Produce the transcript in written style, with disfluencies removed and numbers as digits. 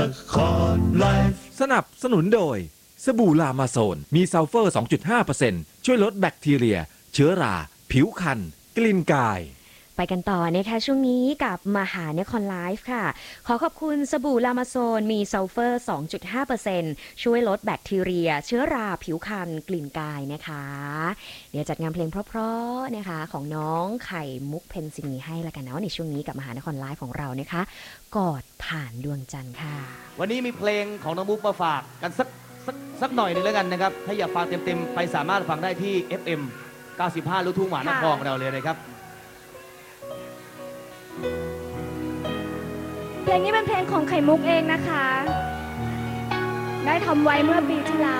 สนับสนุนโดยสบู่ลามาโซนมีซัลเฟอร์ 2.5% ช่วยลดแบคทีเรียเชื้อราผิวคันกลิ่นกายไปกันต่อนะคะช่วงนี้กับมหานครไลฟ์ค่ะขอขอบคุณสบู่ลามาโซนมีซัลเฟอร์ 2.5% ช่วยลดแบคทีเรียเชื้อราผิวคันกลิ่นกายนะคะเดี๋ยวจัดงานเพลงเพราะๆนะคะของน้องไข่มุกเพนซินีให้ละกันเนาะในช่วงนี้กับมหานครไลฟ์ของเรานะคะกอดผ่านดวงจันทร์ค่ะวันนี้มีเพลงของน้องมุกมาฝากกันสักหน่อยหนึงแล้วกันนะครับถ้าอยากฟังเต็มๆไปสามารถฟังได้ที่ FM 95 ลูกทุ่งหมานครเราเลยนะครับเพลงนี้เป็นเพลงของไข่มุกเองนะคะได้ทำไว้เมื่อปีที่แล้ว